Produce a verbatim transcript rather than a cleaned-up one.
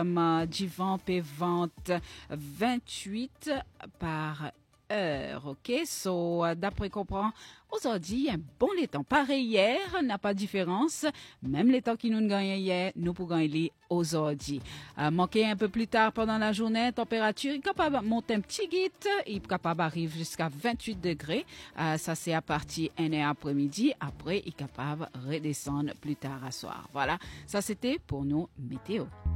Du vent et vente vingt-huit par heure, ok? So, d'après comprend, aujourd'hui, un bon les temps. Pareil hier, n'a pas de différence. Même les temps qui nous gagnent hier, nous pouvons gagner aujourd'hui. Euh, manquer un peu plus tard pendant la journée, température est capable de monter un petit guide, il est capable d'arriver jusqu'à vingt-huit degrés. Euh, ça, c'est à partir d'un heure après-midi. Après, il est capable de redescendre plus tard à soir. Voilà, ça c'était pour nous météo.